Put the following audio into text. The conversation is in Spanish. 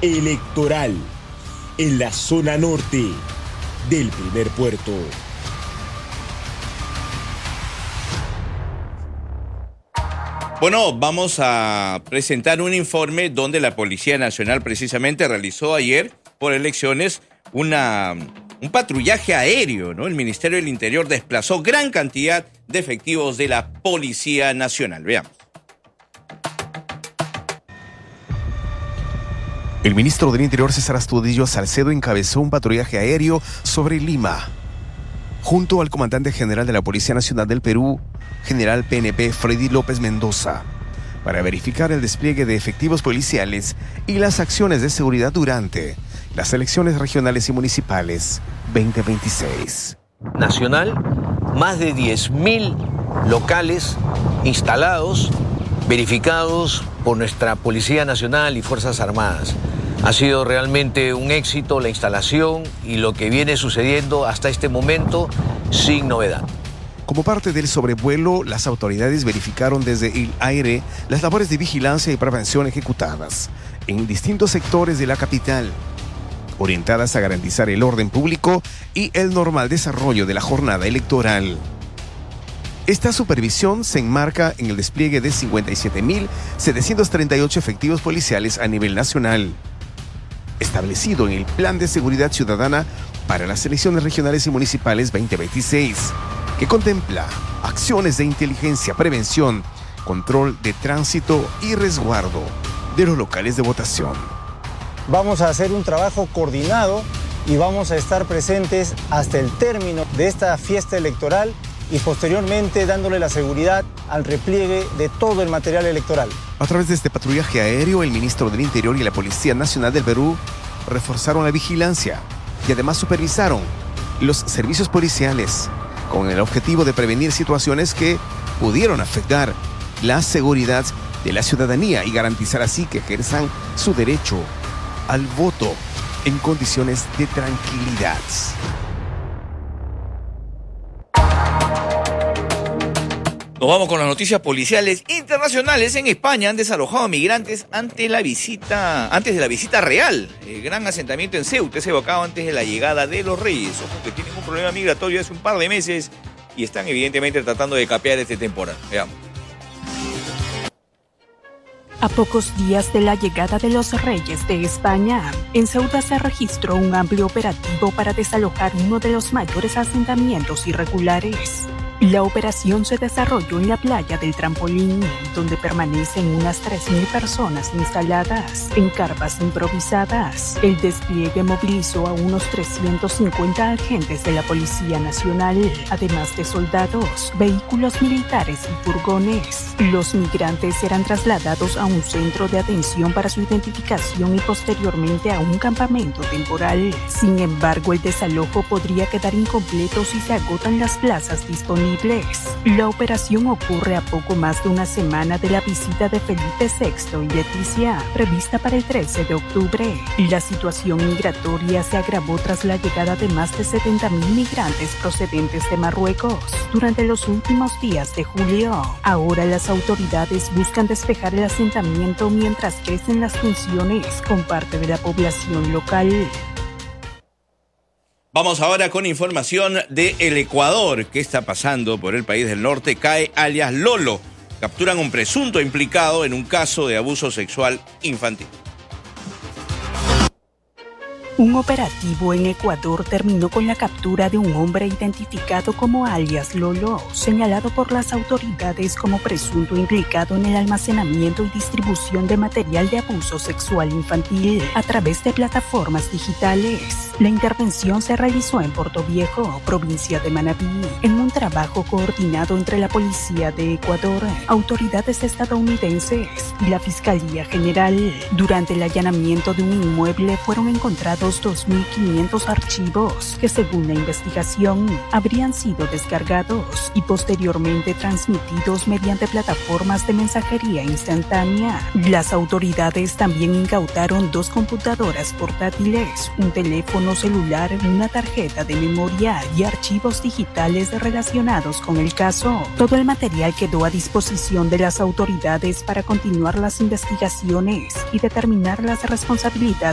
electoral en la zona norte del primer puerto. Bueno, vamos a presentar un informe donde la Policía Nacional precisamente realizó ayer por elecciones un patrullaje aéreo, ¿no? El Ministerio del Interior desplazó gran cantidad de efectivos de la Policía Nacional. Veamos. El ministro del Interior, César Astudillo Salcedo, encabezó un patrullaje aéreo sobre Lima, junto al comandante general de la Policía Nacional del Perú, general PNP Freddy López Mendoza, para verificar el despliegue de efectivos policiales y las acciones de seguridad durante las elecciones regionales y municipales 2026. Nacional, más de 10.000 locales instalados, verificados por nuestra Policía Nacional y Fuerzas Armadas. Ha sido realmente un éxito la instalación y lo que viene sucediendo hasta este momento sin novedad. Como parte del sobrevuelo, las autoridades verificaron desde el aire las labores de vigilancia y prevención ejecutadas en distintos sectores de la capital, orientadas a garantizar el orden público y el normal desarrollo de la jornada electoral. Esta supervisión se enmarca en el despliegue de 57.738 efectivos policiales a nivel nacional, establecido en el Plan de Seguridad Ciudadana para las elecciones regionales y municipales 2026, que contempla acciones de inteligencia, prevención, control de tránsito y resguardo de los locales de votación. Vamos a hacer un trabajo coordinado y vamos a estar presentes hasta el término de esta fiesta electoral y posteriormente dándole la seguridad al repliegue de todo el material electoral. A través de este patrullaje aéreo, el ministro del Interior y la Policía Nacional del Perú reforzaron la vigilancia y además supervisaron los servicios policiales con el objetivo de prevenir situaciones que pudieron afectar la seguridad de la ciudadanía y garantizar así que ejerzan su derecho al voto en condiciones de tranquilidad. Nos vamos con las noticias policiales internacionales. En España han desalojado a migrantes antes de la visita real. El gran asentamiento en Ceuta se evocado antes de la llegada de los Reyes. Ojo que tienen un problema migratorio hace un par de meses y están evidentemente tratando de capear esta temporada. Veamos. A pocos días de la llegada de los Reyes de España, en Ceuta se registró un amplio operativo para desalojar uno de los mayores asentamientos irregulares. La operación se desarrolló en la playa del Trampolín, donde permanecen unas 3.000 personas instaladas en carpas improvisadas. El despliegue movilizó a unos 350 agentes de la Policía Nacional, además de soldados, vehículos militares y furgones. Los migrantes serán trasladados a un centro de atención para su identificación y posteriormente a un campamento temporal. Sin embargo, el desalojo podría quedar incompleto si se agotan las plazas disponibles. La operación ocurre a poco más de una semana de la visita de Felipe VI y Leticia, prevista para el 13 de octubre. La situación migratoria se agravó tras la llegada de más de 70.000 migrantes procedentes de Marruecos durante los últimos días de julio. Ahora las autoridades buscan despejar el asentamiento mientras crecen las tensiones con parte de la población local. Vamos ahora con información de el Ecuador. ¿Qué está pasando por el país del norte? Cae alias Lolo. Capturan un presunto implicado en un caso de abuso sexual infantil. Un operativo en Ecuador terminó con la captura de un hombre identificado como alias Lolo, señalado por las autoridades como presunto implicado en el almacenamiento y distribución de material de abuso sexual infantil a través de plataformas digitales. La intervención se realizó en Portoviejo, provincia de Manabí, en un trabajo coordinado entre la Policía de Ecuador, autoridades estadounidenses y la Fiscalía General. Durante el allanamiento de un inmueble fueron encontrados 2.500 archivos que, según la investigación, habrían sido descargados y posteriormente transmitidos mediante plataformas de mensajería instantánea. Las autoridades también incautaron 2 computadoras portátiles, un teléfono celular, una tarjeta de memoria y archivos digitales relacionados con el caso. Todo el material quedó a disposición de las autoridades para continuar las investigaciones y determinar las responsabilidades